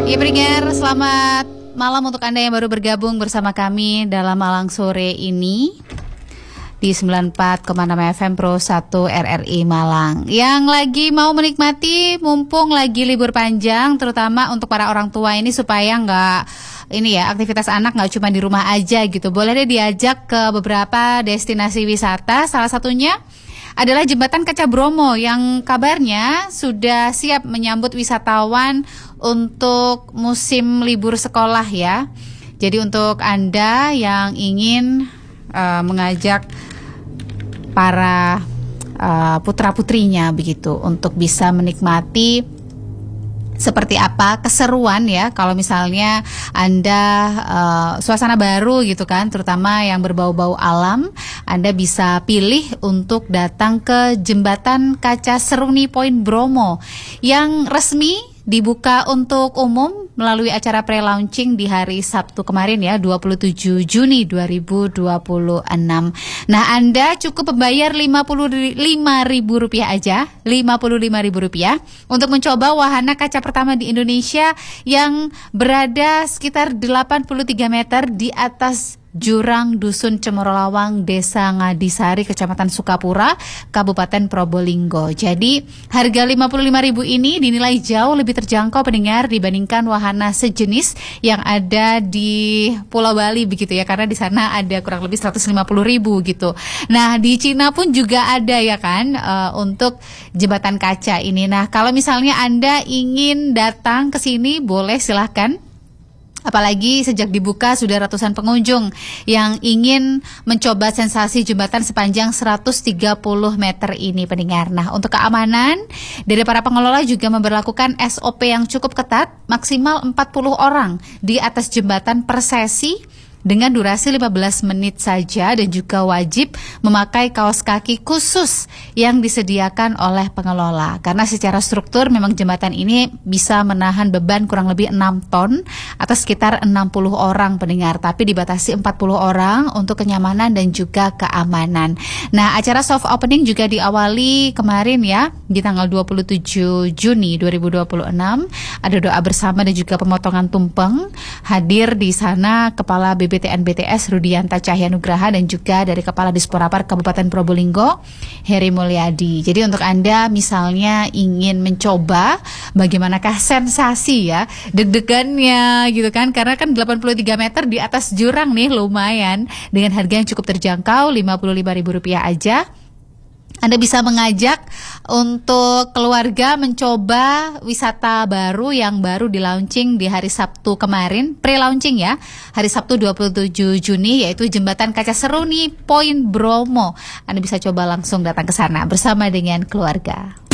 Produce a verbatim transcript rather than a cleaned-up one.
Ya pendengar, selamat malam untuk Anda yang baru bergabung bersama kami dalam Malang Sore ini di sembilan puluh empat koma enam F M Pro satu R R I Malang. Yang lagi mau menikmati mumpung lagi libur panjang, terutama untuk para orang tua ini supaya nggak ini ya, aktivitas anak nggak cuma di rumah aja gitu. Boleh deh diajak ke beberapa destinasi wisata. Salah satunya adalah Jembatan Kaca Bromo yang kabarnya sudah siap menyambut wisatawan untuk musim libur sekolah ya. Jadi untuk Anda yang ingin uh, mengajak para uh, putra-putrinya begitu untuk bisa menikmati seperti apa keseruan ya kalau misalnya Anda uh, suasana baru gitu kan, terutama yang berbau-bau alam, Anda bisa pilih untuk datang ke Jembatan Kaca Seruni Point Bromo yang resmi dibuka untuk umum melalui acara pre-launching di hari Sabtu kemarin ya, dua puluh tujuh Juni dua ribu dua puluh enam. Nah, Anda cukup membayar lima puluh lima ribu rupiah aja, lima puluh lima ribu rupiah untuk mencoba wahana kaca pertama di Indonesia yang berada sekitar delapan puluh tiga meter di atas jurang Dusun Cemorolawang, Desa Ngadisari, Kecamatan Sukapura, Kabupaten Probolinggo. Jadi harga lima puluh lima ribu ini dinilai jauh lebih terjangkau pendengar dibandingkan wahana sejenis yang ada di Pulau Bali begitu ya, karena di sana ada kurang lebih seratus lima puluh ribu gitu. Nah di Cina pun juga ada ya kan uh, untuk jembatan kaca ini. Nah kalau misalnya Anda ingin datang ke sini boleh silahkan. Apalagi sejak dibuka sudah ratusan pengunjung yang ingin mencoba sensasi jembatan sepanjang seratus tiga puluh meter ini pendengar. Nah untuk keamanan dari para pengelola juga memberlakukan S O P yang cukup ketat, maksimal empat puluh orang di atas jembatan per sesi dengan durasi lima belas menit saja dan juga wajib memakai kaos kaki khusus yang disediakan oleh pengelola. Karena secara struktur memang jembatan ini bisa menahan beban kurang lebih enam ton atau sekitar enam puluh orang pendengar, tapi dibatasi empat puluh orang untuk kenyamanan dan juga keamanan. Nah, acara soft opening juga diawali kemarin ya, di tanggal dua puluh tujuh Juni dua ribu dua puluh enam. Ada doa bersama dan juga pemotongan tumpeng. Hadir di sana Kepala B B T N B T S Rudianta Cahyanugraha dan juga dari Kepala Disporapar Kabupaten Probolinggo Heri Mulyadi. Jadi untuk Anda misalnya ingin mencoba bagaimanakah sensasi ya, deg-degannya gitu kan, karena kan delapan puluh tiga meter di atas jurang nih, lumayan dengan harga yang cukup terjangkau lima puluh lima ribu rupiah aja. Anda bisa mengajak untuk keluarga mencoba wisata baru yang baru di-launching di hari Sabtu kemarin, pre-launching ya, hari Sabtu dua puluh tujuh Juni, yaitu Jembatan Kaca Seruni Point Bromo. Anda bisa coba langsung datang ke sana bersama dengan keluarga.